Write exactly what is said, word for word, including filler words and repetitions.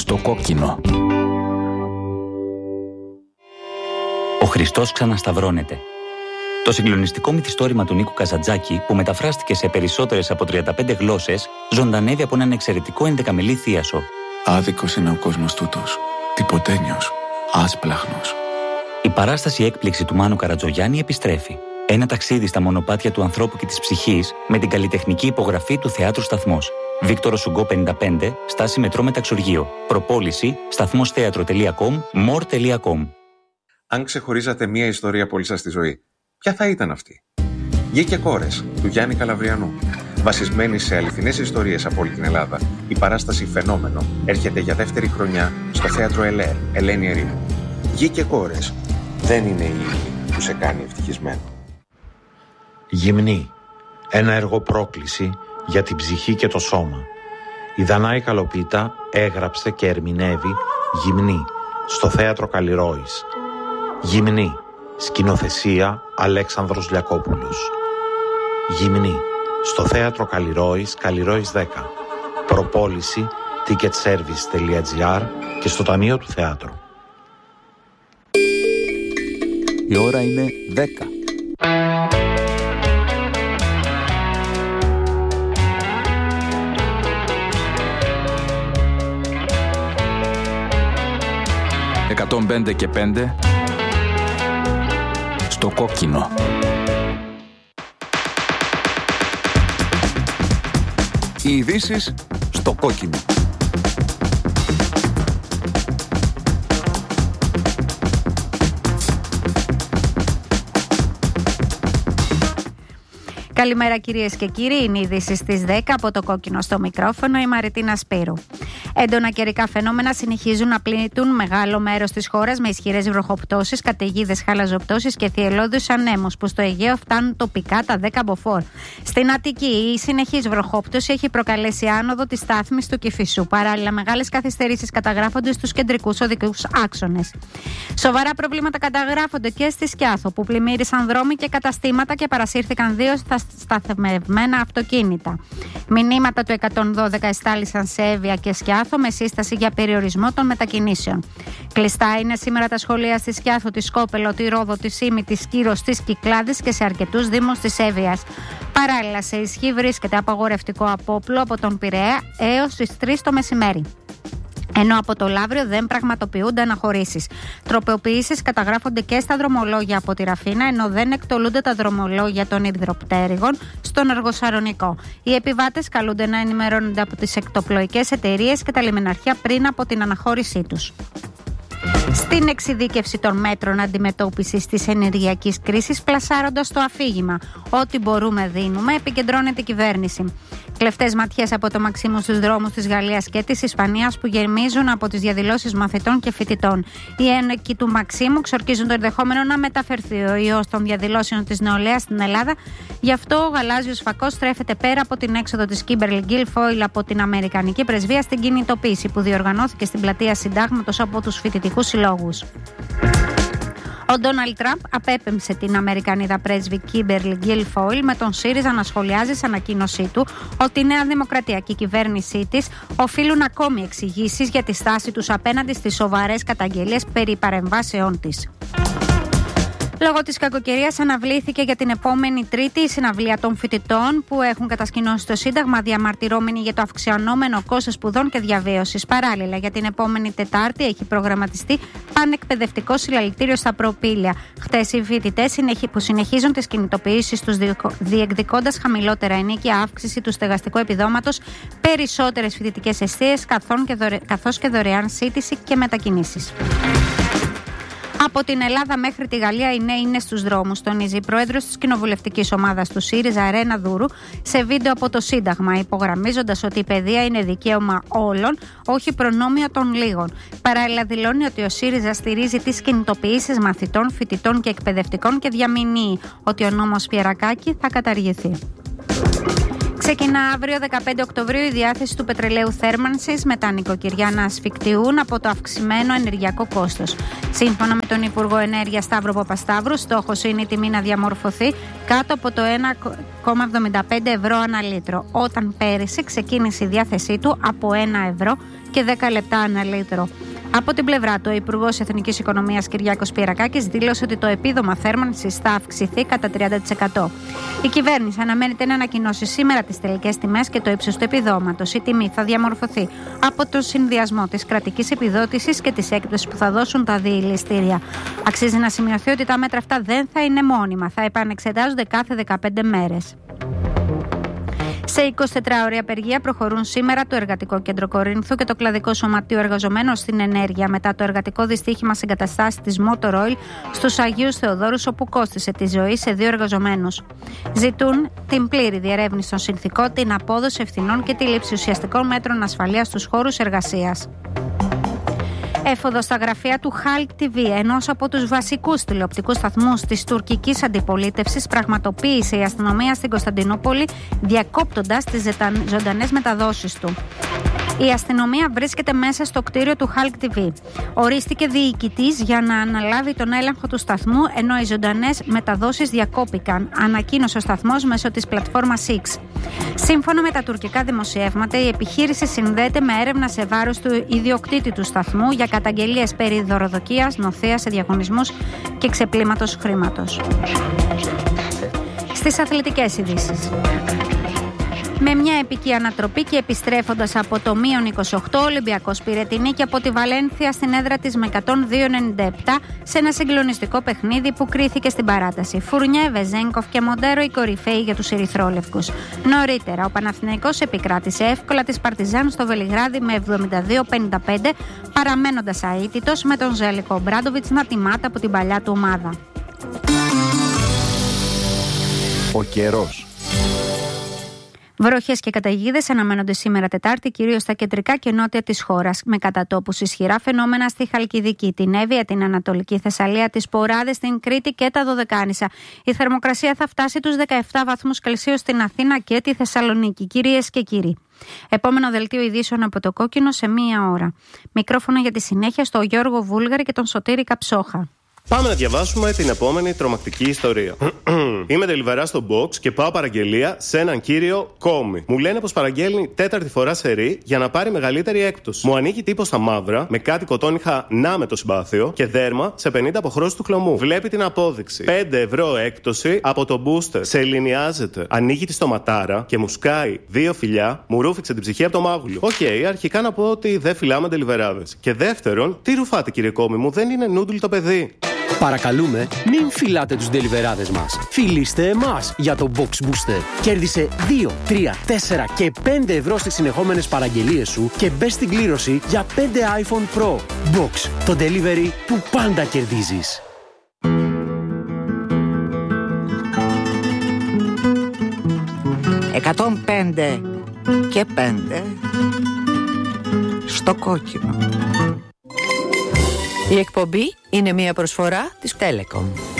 Στο κόκκινο. Ο Χριστός ξανασταυρώνεται. Το συγκλονιστικό μυθιστόρημα του Νίκου Καζαντζάκη, που μεταφράστηκε σε περισσότερες από τριάντα πέντε γλώσσες, ζωντανεύει από έναν εξαιρετικό ενδεκαμελή θίασο. Άδικος είναι ο κόσμος τούτος. Τυποτένιος. Άσπλαχνος. Η παράσταση έκπληξη του Μάνου Καρατζογιάννη επιστρέφει. Ένα ταξίδι στα μονοπάτια του ανθρώπου και της ψυχής με την καλλιτεχνική υπογραφή του Θεάτρου Σταθμός. Βίκτορο Σουγκό πενήντα πέντε, στάση μετρό Μεταξουργείο. Προπόληση σταθμόσθέατρο τελεία κομ, μορ τελεία κομ. Αν ξεχωρίζατε μία ιστορία από όλη σας στη ζωή, ποια θα ήταν αυτή? Γη και κόρες, του Γιάννη Καλαβριανού. Βασισμένη σε αληθινές ιστορίες από όλη την Ελλάδα, η παράσταση Φαινόμενο έρχεται για δεύτερη χρονιά στο θέατρο ΕΛΕΡ, Ελένη Ερήμου. Γη και κόρες δεν είναι η ύλη που σε κάνει ευτυχισμένο. Γυμνή. Ένα έργο πρόκληση για την ψυχή και το σώμα. Η Δανάη Καλοπίτα έγραψε και ερμηνεύει Γυμνή στο θέατρο Καλλιρόης. Γυμνή. Σκηνοθεσία Αλέξανδρος Λιακόπουλος. Γυμνή. Στο θέατρο Καλλιρόης, Καλλιρόης δέκα. Προπόληση ticketservice τελεία gr και στο Ταμείο του Θεάτρου. Η ώρα είναι δέκα. εκατόν πέντε και πέντε στο κόκκινο. Οι ειδήσεις στο κόκκινο. Καλημέρα κυρίες και κύριοι, είναι οι ειδήσεις στις δέκα από το κόκκινο στο μικρόφωνο, η Μαριτίνα Σπύρου. Έντονα καιρικά φαινόμενα συνεχίζουν να πλήττουν μεγάλο μέρος της χώρας με ισχυρές βροχοπτώσεις, καταιγίδες, χαλαζοπτώσεις και θυελλώδους ανέμους που στο Αιγαίο φτάνουν τοπικά τα δέκα μποφόρ. Στην Αττική, η συνεχής βροχόπτωση έχει προκαλέσει άνοδο της στάθμης του Κηφισού. Παράλληλα, μεγάλες καθυστερήσεις καταγράφονται στους κεντρικούς οδικούς άξονες. Σοβαρά προβλήματα καταγράφονται και στη Σκιάθο, που πλημμύρισαν δρόμοι και καταστήματα και παρασύρθηκαν δύο σταθμευμένα αυτοκίνητα. Μηνύματα του εκατόν δώδεκα εστάλησαν σε Εύβοια και Σκιάθο με σύσταση για περιορισμό των μετακινήσεων. Κλειστά είναι σήμερα τα σχολεία στη Σκιάθο, τη Σκόπελο, τη Ρόδο, τη Σύμη, τη Σκύρο, τη Κυκλάδης και σε αρκετούς δήμους της Εύβοιας. Παράλληλα, σε ισχύ βρίσκεται απαγορευτικό απόπλου από τον Πειραιά έως τις τρεις το μεσημέρι. Ενώ από το Λαύριο δεν πραγματοποιούνται αναχωρήσεις. Τροποποιήσεις καταγράφονται και στα δρομολόγια από τη Ραφίνα, ενώ δεν εκτολούνται τα δρομολόγια των υδροπτέρυγων στον Αργοσαρονικό. Οι επιβάτες καλούνται να ενημερώνονται από τις εκτοπλοϊκές εταιρείες και τα λιμεναρχεία πριν από την αναχώρησή τους. Στην εξειδίκευση των μέτρων αντιμετώπισης της ενεργειακής κρίσης, πλασάροντας το αφήγημα «Ό,τι μπορούμε δίνουμε», επικεντρώνεται η κυβέρνηση. Κλεφτές ματιές από το Μαξίμου στους δρόμους της Γαλλίας και της Ισπανίας που γεμίζουν από τις διαδηλώσεις μαθητών και φοιτητών. Οι ένεκοι του Μαξίμου ξορκίζουν το ενδεχόμενο να μεταφερθεί ο ιός των διαδηλώσεων της νεολαίας στην Ελλάδα. Γι' αυτό ο γαλάζιος φακός στρέφεται πέρα από την έξοδο της Κίμπερλι Γκίλφοιλ από την Αμερικανική Πρεσβεία στην κινητοποίηση που διοργανώθηκε στην πλατεία Συντάγματος από τους φοιτητικούς συλλόγους. Ο Ντόναλντ Τραμπ απέπεμψε την Αμερικανίδα πρέσβη Κίμπερλι Γκίλφοιλ με τον ΣΥΡΙΖΑ να σχολιάζει σε ανακοίνωσή του ότι η Νέα Δημοκρατία και η κυβέρνησή της οφείλουν ακόμη εξηγήσεις για τη στάση τους απέναντι στις σοβαρές καταγγελίες περί παρεμβάσεών της. Λόγω της κακοκαιρίας αναβλήθηκε για την επόμενη Τρίτη η συναυλία των φοιτητών που έχουν κατασκηνώσει το Σύνταγμα, διαμαρτυρόμενοι για το αυξανόμενο κόστος σπουδών και διαβίωσης. Παράλληλα, για την επόμενη Τετάρτη έχει προγραμματιστεί πανεκπαιδευτικό συλλαλητήριο στα Προπήλαια. Χτες οι φοιτητές που συνεχίζουν τις κινητοποιήσεις τους διεκδικώντας χαμηλότερα ενίκια, αύξηση του στεγαστικού επιδόματος, περισσότερες φοιτητικές εστίες καθώς και δωρεάν σύντηση και μετακινήσεις. Από την Ελλάδα μέχρι τη Γαλλία οι νέοι είναι στους δρόμους, τονίζει η πρόεδρος της κοινοβουλευτικής ομάδας του ΣΥΡΙΖΑ, Ρένα Δούρου, σε βίντεο από το Σύνταγμα, υπογραμμίζοντας ότι η παιδεία είναι δικαίωμα όλων, όχι προνόμιο των λίγων. Παράλληλα, δηλώνει ότι ο ΣΥΡΙΖΑ στηρίζει τις κινητοποιήσεις μαθητών, φοιτητών και εκπαιδευτικών και διαμηνύει ότι ο νόμος Πιερακάκη θα καταργηθεί. Ξεκινά αύριο δεκαπέντε Οκτωβρίου η διάθεση του πετρελαίου θέρμανσης με τα νοικοκυριά να ασφικτιούν από το αυξημένο ενεργειακό κόστος. Σύμφωνα με τον Υπουργό Ενέργειας Σταύρο Παπασταύρου, στόχος είναι η τιμή να διαμορφωθεί κάτω από το ένα κόμμα εβδομήντα πέντε ευρώ ανά λίτρο, όταν πέρυσι ξεκίνησε η διάθεσή του από ένα ευρώ και δέκα λεπτά ανά λίτρο. Από την πλευρά του, ο Υπουργός Εθνικής Οικονομίας Κυριάκος Πιερακάκης δήλωσε ότι το επίδομα θέρμανσης θα αυξηθεί κατά τριάντα τοις εκατό. Η κυβέρνηση αναμένεται να ανακοινώσει σήμερα τις τελικές τιμές και το ύψος του επιδόματος. Η τιμή θα διαμορφωθεί από τον συνδυασμό της κρατικής επιδότησης και της έκπτωσης που θα δώσουν τα διελιστήρια. Αξίζει να σημειωθεί ότι τα μέτρα αυτά δεν θα είναι μόνιμα, θα επανεξετάζονται κάθε δεκαπέντε μέρες. Σε εικοσιτετράωρη απεργία προχωρούν σήμερα το Εργατικό Κέντρο Κορίνθου και το Κλαδικό Σωματείο Εργαζομένων στην Ενέργεια μετά το εργατικό δυστύχημα σε εγκαταστάσεις της Motor Oil στους Αγίους Θεοδόρους, όπου κόστισε τη ζωή σε δύο εργαζομένους. Ζητούν την πλήρη διερεύνηση των συνθηκών, την απόδοση ευθυνών και τη λήψη ουσιαστικών μέτρων ασφαλείας στους χώρους εργασίας. Έφοδο στα γραφεία του Χαλκ τι βι, ενός από τους βασικούς τηλεοπτικούς σταθμούς της τουρκικής αντιπολίτευσης, πραγματοποίησε η αστυνομία στην Κωνσταντινούπολη, διακόπτοντας τις ζωντανές μεταδόσεις του. Η αστυνομία βρίσκεται μέσα στο κτίριο του Χαλκ τι βι. Ορίστηκε διοικητής για να αναλάβει τον έλεγχο του σταθμού, ενώ οι ζωντανές μεταδόσεις διακόπηκαν, ανακοίνωσε ο σταθμός μέσω της πλατφόρμας X. Σύμφωνα με τα τουρκικά δημοσιεύματα, η επιχείρηση συνδέεται με έρευνα σε βάρος του ιδιοκτήτη του σταθμού για καταγγελίες περί δωροδοκίας, νοθείας σε διαγωνισμούς και ξεπλήματος χρήματος. Στις αθλητικές ειδήσεις. Με μια επική ανατροπή και επιστρέφοντας από το μείον είκοσι οκτώ, ο Ολυμπιακός πήρε τη νίκη από τη Βαλένθια στην έδρα της με εκατόν δύο ενενήντα επτά σε ένα συγκλονιστικό παιχνίδι που κρίθηκε στην παράταση. Φουρνιέ, Βεζένκοφ και Μοντέρο οι κορυφαίοι για τους ερυθρόλευκους. Νωρίτερα, ο Παναθηναϊκός επικράτησε εύκολα της Παρτιζάν στο Βελιγράδι με εβδομήντα δύο πενήντα πέντε, παραμένοντας αίτητος με τον Ζέλικο Ομπράντοβιτς να τιμάται από την παλιά του ομάδα. Ο καιρός. Βροχές και καταιγίδες αναμένονται σήμερα Τετάρτη, κυρίως στα κεντρικά και νότια της χώρας, με κατατόπους ισχυρά φαινόμενα στη Χαλκιδική, την Εύβοια, την Ανατολική Θεσσαλία, τις Ποράδες, την Κρήτη και τα Δωδεκάνησα. Η θερμοκρασία θα φτάσει τους δεκαεπτά βαθμούς Κελσίου στην Αθήνα και τη Θεσσαλονίκη, κυρίες και κύριοι. Επόμενο δελτίο ειδήσεων από το Κόκκινο σε μία ώρα. Μικρόφωνο για τη συνέχεια στο Γιώργο Βούλγαρη και τον Σωτήρη Καψόχα. Πάμε να διαβάσουμε την επόμενη τρομακτική ιστορία. Είμαι τελιβερά στο box και πάω παραγγελία σε έναν κύριο Κόμι. Μου λένε πως παραγγέλνει τέταρτη φορά σερί για να πάρει μεγαλύτερη έκπτωση. Μου ανήκει τύπος στα μαύρα, με κάτι κοτόνιχα να με το συμπάθειο και δέρμα σε πενήντα αποχρώσεις του χλωμού. Βλέπει την απόδειξη. πέντε ευρώ έκπτωση από το booster. Σε ελληνιάζεται. Ανοίγει τη στοματάρα και μου σκάει δύο φιλιά, μου ρούφηξε την ψυχή από το μάγουλο. Οκ, okay, αρχικά να πω ότι δεν φυλάμε τελιβεράδες. Και δεύτερον, τι ρουφάτε κύριε Κόμι μου, δεν είναι νούντλ το παιδί. Παρακαλούμε, μην φυλάτε τους ντελιβεράδες μας. Φιλήστε εμάς για το Box Booster. Κέρδισε δύο, τρία, τέσσερα και πέντε ευρώ στις συνεχόμενες παραγγελίες σου και μπες στην κλήρωση για πέντε iPhone Pro. Box, το delivery που πάντα κερδίζεις. εκατόν πέντε και πέντε στο Κόκκινο. Η εκπομπή είναι μια προσφορά της Telecom.